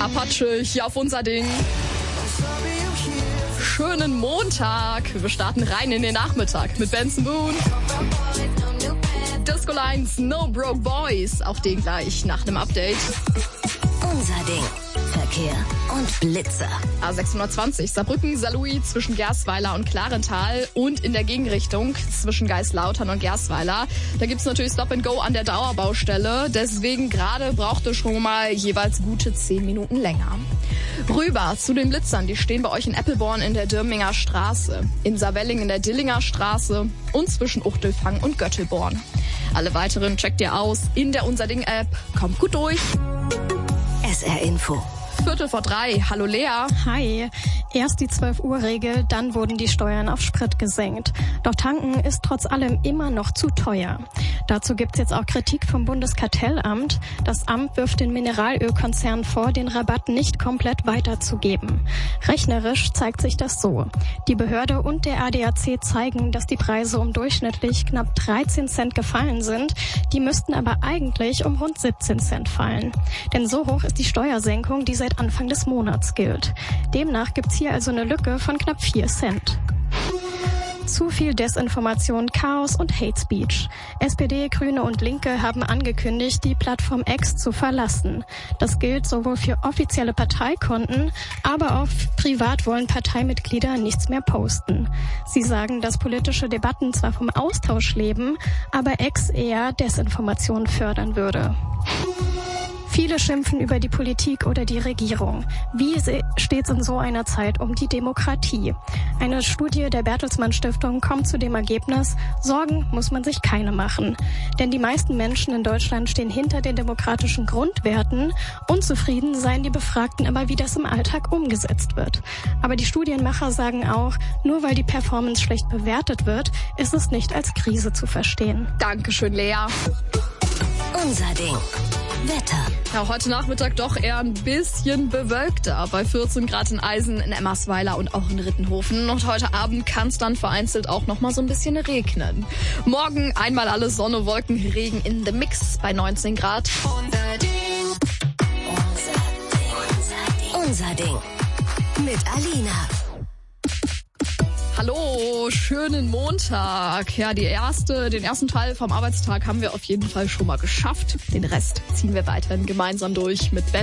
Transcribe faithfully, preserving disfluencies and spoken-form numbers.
Apache hier auf unser Ding. Schönen Montag. Wir starten rein in den Nachmittag mit Benson Boone. Disco Lines, No Broke Boys. Auch den gleich nach einem Update. Unser Ding. Verkehr und Blitzer. A sechshundertzwanzig Saarbrücken, Saarlouis zwischen Gersweiler und Klarental und in der Gegenrichtung zwischen Geislautern und Gersweiler. Da gibt's natürlich Stop and Go an der Dauerbaustelle. Deswegen gerade braucht ihr schon mal jeweils gute zehn Minuten länger. Rüber zu den Blitzern. Die stehen bei euch in Eppelborn in der Dirminger Straße, in Saarwelling in der Dillinger Straße und zwischen Uchtelfang und Göttelborn. Alle weiteren checkt ihr aus in der Unser Ding App. Kommt gut durch. S R Info. Viertel vor drei. Hallo Lea. Hi. Erst die zwölf Uhr Regel, dann wurden die Steuern auf Sprit gesenkt. Doch tanken ist trotz allem immer noch zu teuer. Dazu gibt's jetzt auch Kritik vom Bundeskartellamt. Das Amt wirft den Mineralölkonzernen vor, den Rabatt nicht komplett weiterzugeben. Rechnerisch zeigt sich das so. Die Behörde und der A D A C zeigen, dass die Preise um durchschnittlich knapp dreizehn Cent gefallen sind. Die müssten aber eigentlich um rund siebzehn Cent fallen. Denn so hoch ist die Steuersenkung, die seit Anfang des Monats gilt. Demnach gibt's hier also eine Lücke von knapp vier Cent. Zu viel Desinformation, Chaos und Hate Speech. S P D, Grüne und Linke haben angekündigt, die Plattform X zu verlassen. Das gilt sowohl für offizielle Parteikonten, aber auch privat wollen Parteimitglieder nichts mehr posten. Sie sagen, dass politische Debatten zwar vom Austausch leben, aber X eher Desinformation fördern würde. Viele schimpfen über die Politik oder die Regierung. Wie steht's in so einer Zeit um die Demokratie? Eine Studie der Bertelsmann Stiftung kommt zu dem Ergebnis, Sorgen muss man sich keine machen. Denn die meisten Menschen in Deutschland stehen hinter den demokratischen Grundwerten. Unzufrieden seien die Befragten aber, wie das im Alltag umgesetzt wird. Aber die Studienmacher sagen auch, nur weil die Performance schlecht bewertet wird, ist es nicht als Krise zu verstehen. Dankeschön, Lea. Unser Ding. Wetter. Ja, heute Nachmittag doch eher ein bisschen bewölkter. Bei vierzehn Grad in Eisen, in Emmersweiler und auch in Rittenhofen. Und heute Abend kann es dann vereinzelt auch noch mal so ein bisschen regnen. Morgen einmal alles Sonne, Wolken, Regen in the Mix bei neunzehn Grad. Unser Ding. Unser Ding. Unser Ding. Mit Alina. Hallo, schönen Montag. Ja, die erste, den ersten Teil vom Arbeitstag haben wir auf jeden Fall schon mal geschafft. Den Rest ziehen wir weiterhin gemeinsam durch mit Ben.